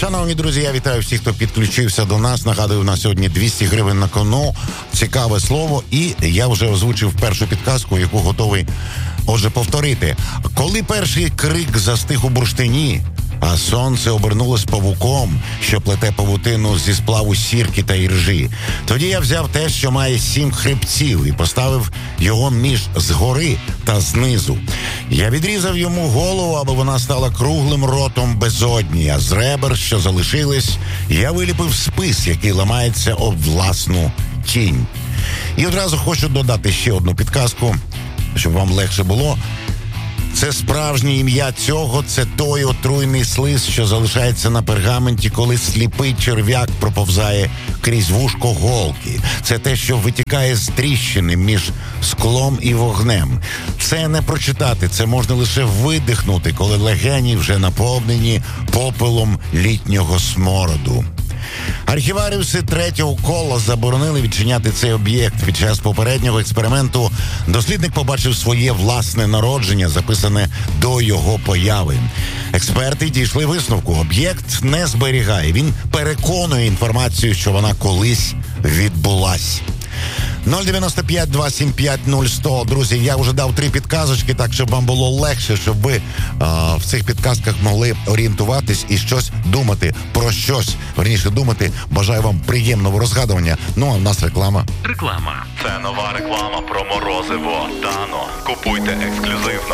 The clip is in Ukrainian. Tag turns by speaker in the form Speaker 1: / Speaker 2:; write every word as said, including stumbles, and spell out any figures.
Speaker 1: Шановні друзі, я вітаю всіх, хто підключився до нас. Нагадую, у нас сьогодні двісті гривень на кону. Цікаве слово. І я вже озвучив першу підказку, яку готовий, отже, повторити. Коли перший крик застиг у бурштині, а сонце обернулось павуком, що плете павутину зі сплаву сірки та іржі, тоді я взяв те, що має сім хребців, і поставив його між згори та знизу. Я відрізав йому голову, аби вона стала круглим ротом безодні, а з ребер, що залишились, я виліпив спис, який ламається об власну тінь. І одразу хочу додати ще одну підказку, щоб вам легше було. Це справжнє ім'я цього, це той отруйний слиз, що залишається на пергаменті, коли сліпий черв'як проповзає крізь вушко голки. Це те, що витікає з тріщини між склом і вогнем. Це не прочитати, це можна лише видихнути, коли легені вже наповнені попелом літнього смороду. Архіваріуси третього кола заборонили відчиняти цей об'єкт. Під час попереднього експерименту дослідник побачив своє власне народження, записане до його появи. Експерти дійшли висновку. Об'єкт не зберігає. Він переконує інформацію, що вона колись відбулась. нуль дев'яносто п'ять два сім п'ять нуль сто. Друзі, я вже дав три підказочки, так, щоб вам було легше, щоб ви а, в цих підказках могли орієнтуватись і щось думати, про щось, верніше думати. Бажаю вам приємного розгадування. Ну, а в нас реклама.
Speaker 2: Реклама. Це нова реклама про морозиво Дано. Купуйте ексклюзивно